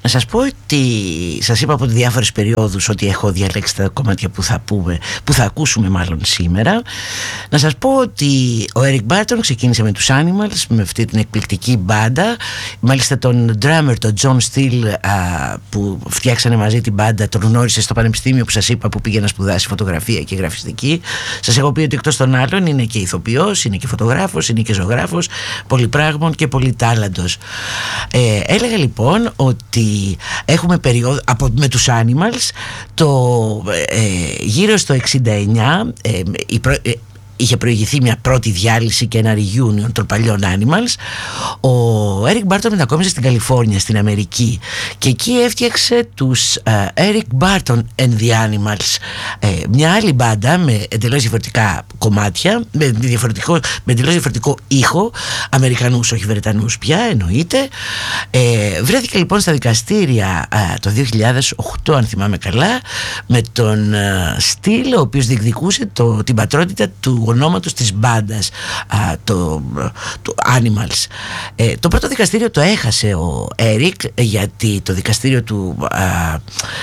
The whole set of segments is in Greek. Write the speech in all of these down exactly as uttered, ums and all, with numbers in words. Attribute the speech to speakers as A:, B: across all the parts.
A: Να σας πω ότι σας είπα από διάφορες περιόδους ότι έχω διαλέξει τα κομμάτια που θα πούμε, που θα ακούσουμε μάλλον σήμερα. Να σας πω ότι ο Eric Burdon ξεκίνησε με τους Animals, με αυτή την εκπληκτική μπάντα. Μάλιστα τον drummer, τον John Steele, α, που φτιάξανε μαζί την μπάντα, τον γνώρισε στο πανεπιστήμιο που σας είπα, που πήγε να σπουδάσει φωτογραφία και γραφιστική. Σας έχω πει ότι εκτός των άλλων είναι και ηθοποιός, είναι και φωτογράφος, είναι και ζωγράφος, πολυπράγμων και πολυτάλαντος. Ε, έλεγα λοιπόν ότι έχουμε περίοδο από, με τους Animals το, ε, γύρω στο εξήντα εννιά ε, η προ, ε, είχε προηγηθεί μια πρώτη διάλυση και ένα reunion των παλιών Animals. Ο Eric Burdon μετακόμισε στην Καλιφόρνια, στην Αμερική, και εκεί έφτιαξε τους uh, Eric Burdon and the Animals, ε, μια άλλη μπάντα με εντελώς διαφορετικά κομμάτια, με, διαφορετικό, με εντελώς διαφορετικό ήχο, Αμερικανούς, όχι Βρετανούς πια, εννοείται. Ε, βρέθηκε λοιπόν στα δικαστήρια uh, το δύο χιλιάδες οκτώ, αν θυμάμαι καλά, με τον uh, Steele, ο οποίος διεκδικούσε το, την πατρότητα του ονόματος της μπάντας, α, το, το Animals. Ε, το πρώτο δικαστήριο το έχασε ο Eric, γιατί το δικαστήριο του α, α,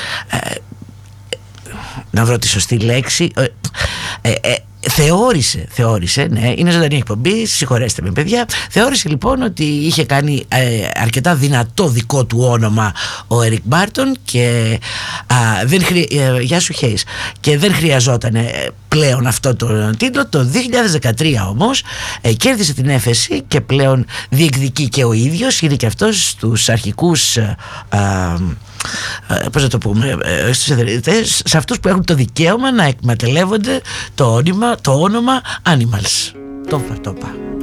A: να βρω τη σωστή λέξη, ε, ε, ε, Θεώρησε, θεώρησε, ναι, είναι ζωντανή εκπομπή, συγχωρέστε με παιδιά. Θεώρησε λοιπόν ότι είχε κάνει ε, αρκετά δυνατό δικό του όνομα ο Eric Burdon και, α, δεν χρει, ε, γεια σου Hayes, και δεν χρειαζόταν ε, πλέον αυτό το τίτλο. Το δύο χιλιάδες δεκατρία όμως ε, κέρδισε την έφεση και πλέον διεκδικεί και ο ίδιος, είναι και αυτός στους αρχικούς ε, ε, πώς να το πούμε, ε, στους ιδρυτές, σε αυτούς που έχουν το δικαίωμα να εκμεταλλεύονται το όνομα, το όνομα Animals. Το φαρτόπα.